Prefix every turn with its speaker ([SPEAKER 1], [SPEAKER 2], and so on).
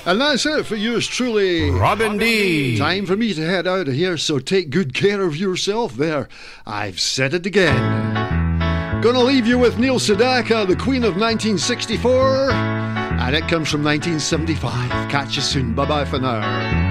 [SPEAKER 1] And that's it for yours truly,
[SPEAKER 2] Robin D.
[SPEAKER 1] Time for me to head out of here, so take good care of yourself there. I've said it again. Gonna leave you with Neil Sedaka, the Queen of 1964, and it comes from 1975. Catch you soon. Bye-bye for now.